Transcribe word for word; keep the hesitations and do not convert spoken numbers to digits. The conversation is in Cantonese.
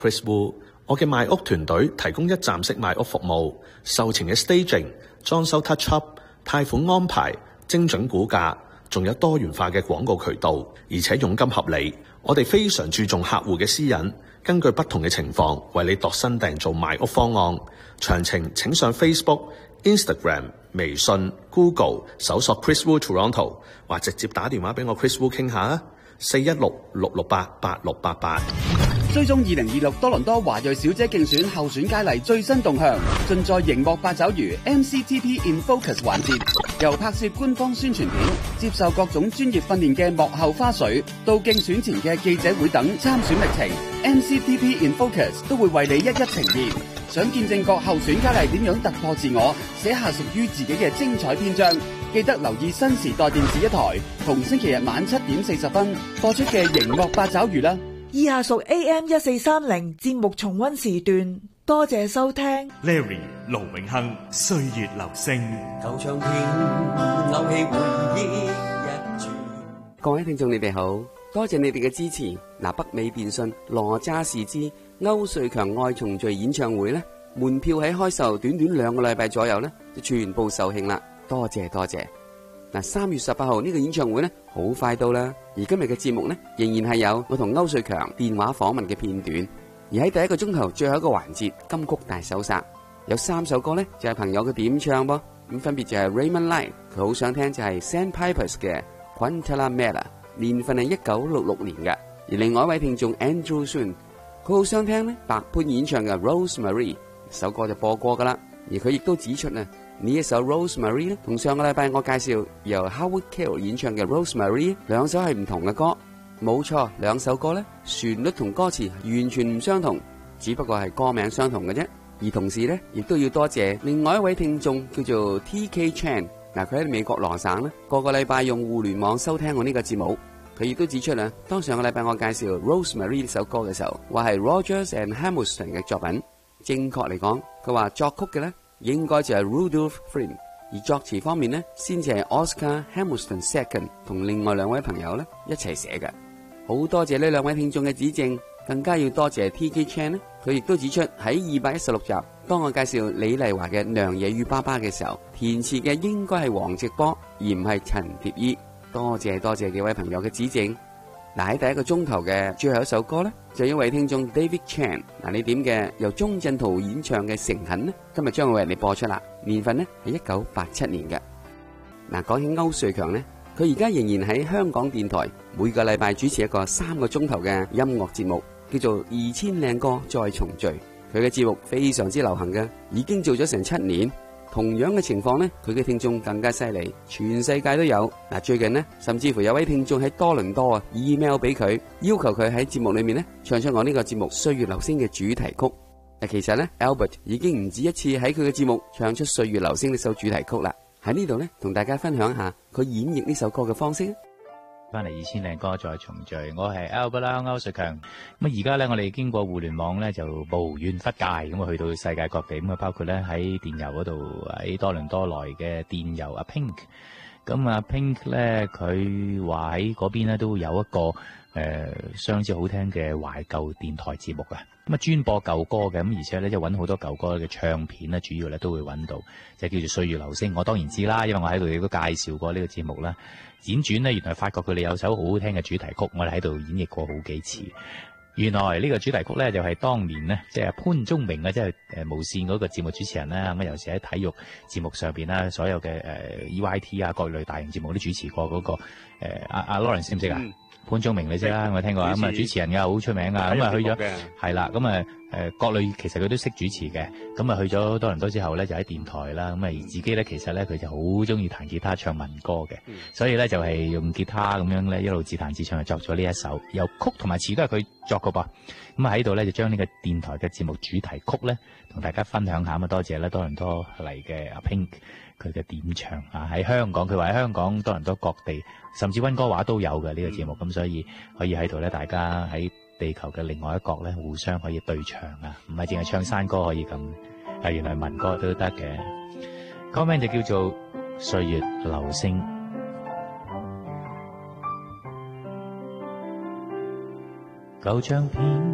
Chris Wu， 我嘅賣屋團隊提供一站式賣屋服務，售前嘅 staging、裝修 touch up、貸款安排、精準估價，仲有多元化嘅廣告渠道，而且佣金合理。我哋非常注重客戶嘅私隱，根據不同嘅情況為你度身訂造賣屋方案。詳情請上 Facebook、Instagram、微信、Google 搜索 Chris Wu Toronto， 或直接打電話俾我 Chris Wu 傾下啊，四一六六六八八六八八。 追蹤二零二六多倫多華裔小姐競選候選佳麗最新動向，盡在熒幕八爪魚 M C T P in Focus 環節，由拍攝官方宣傳片、接受各種專業訓練嘅幕後花絮，到競選前嘅記者會等參選歷程 ，M C T P in Focus 都會為你一一呈現。想見證各候選佳麗點樣突破自我，寫下屬於自己嘅精彩篇章，記得留意新時代電視一台，逢星期日晚七點四十分播出嘅熒幕八爪魚啦。 以下屬 A M 一四三零節目重溫時段，多謝收聽。 Larry 盧永亨，歲月留聲。 舊唱片勾起回憶一轉。 各位聽眾你哋好，多謝你哋嘅支持。嗱，北美電訊羅渣士之歐瑞強愛重聚演唱會呢，門票喺開售短短兩個禮拜左右呢，就全部售罄啦。多謝多謝。嗱，三月十八號呢個演唱會呢，好快到啦。而今日嘅節目呢，仍然係有我同歐瑞強電話訪問嘅片段。而喺第一個鐘頭最後一個環節金曲大搜殺，有三首歌呢，就係朋友嘅點唱噃。咁分別就係 Raymond Lai， 佢好想聽就係 Sandpipers 嘅 Guantanamera， 年份係一九六六年嘅。而另外一位聽眾 Andrew Sun， 佢好想聽呢白潘演唱嘅 Rosemary， 首歌就播過噶啦。而佢亦都指出呢，呢一首 Rosemary 咧，同上個禮拜我介紹由 Howard Carroll 演唱嘅 Rosemary 兩首係唔同嘅歌。冇錯，兩首歌咧，旋律同歌詞完全唔相同，只不過係歌名相同嘅啫。而同時咧，亦都要多謝另外一位聽眾叫做 T K Chan， 嗱，佢喺美國羅省咧，個個禮拜用互聯網收聽我呢個節目。佢亦都指出啊，當上個禮拜我介紹 Rosemary 呢首歌嘅時候，話係 Rogers and Hammerstein 嘅作品。正確嚟講，佢話作曲嘅咧，應該就係 Rudolph Friend， 而作詞方面呢，先至係 Oscar Hammerstein the Second 同另外兩位朋友呢一齊寫嘅。好多謝呢兩位聽眾嘅指正，更加要多謝 T K Chan 呢，佢亦都指出喺二百一十六集，當我介紹李麗華嘅《娘惹與爸爸》嘅時候，填詞嘅應該係黃直波，而唔係陳蝶衣。多謝多謝幾位朋友嘅指正。嗱，喺第一個鐘頭嘅最後一首歌呢，就一位聽眾 David Chan， 嗱，你點嘅由鐘鎮濤演唱嘅《誠懇》呢，今日將會為人哋播出啦。年份呢係一九八七年嘅。嗱，講起歐瑞強呢，佢而家仍然喺香港電台每個禮拜主持一個三個鐘頭嘅音樂節目，叫做《二千靚歌再重聚》。佢嘅節目非常之流行嘅，已經做咗成七年。同樣嘅情況呢，佢嘅聽眾更加犀利，全世界都有。嗱，最近呢，甚至乎有位聽眾喺多倫多啊 email 俾佢，要求佢喺節目裏面呢唱出我呢個節目《歲月流星》嘅主題曲。嗱，其實呢 Albert 已經唔止一次喺佢嘅節目唱出《歲月流星》呢首主題曲啦。喺呢度呢，同大家分享下佢演繹呢首歌嘅方式。 翻嚟二千靚歌再重聚，我係 Albert 啦，歐瑞強。咁而家咧，我哋經過互聯網咧，就無遠弗屆咁啊，去到世界各地咁啊，包括咧喺電郵嗰度，喺多倫多來嘅電郵阿 Pink。咁啊 Pink 咧，佢話喺嗰邊咧都有一個誒、呃、相當之好聽嘅懷舊電台節目啊。咁啊專播舊歌嘅，咁而且咧即係揾好多舊歌嘅唱片咧，主要咧都會揾到，就叫做《歲月流星》。我當然知啦，因為我喺度亦都介紹過呢個節目啦。輾轉咧，原來發覺佢哋有首好好聽嘅主題曲，我哋喺度演繹過好幾次。原來呢個主題曲咧，就係、是、當年呢，即、就、係、是、潘宗明啊，即係誒無線嗰個節目主持人啦。咁啊，尤其喺體育節目上邊啦，所有嘅誒、呃、E Y T 啊，各類大型節目都主持過嗰、那個誒阿阿 Lawrence 識唔識啊？潘宗明你知啦，我聽過啊。咁啊，主持人噶好出名噶，咁啊去咗係啦。咁啊誒各類其實佢都識主持嘅。咁啊去咗多倫多之後咧，就喺電台啦。咁啊而自己咧，其實咧佢就好中意彈吉他唱民歌嘅，嗯、所以咧就係、是、用吉他咁樣咧一路自彈自唱，就作咗呢一首，由曲同埋詞都係佢作嘅噃。咁啊喺度咧就將呢個電台嘅節目主題曲咧同大家分享下。咁啊多謝咧多倫多嚟嘅阿 Pink 佢嘅點唱啊，喺香港佢話喺香港多倫多各地甚至溫哥華都有嘅呢、這個節目。咁、嗯、所以可以喺度咧大家喺地球嘅另外一角咧，互相可以對唱啊，唔係淨係唱山歌可以咁，係原來民歌都得嘅。歌名就叫做《歲月流星》。舊唱片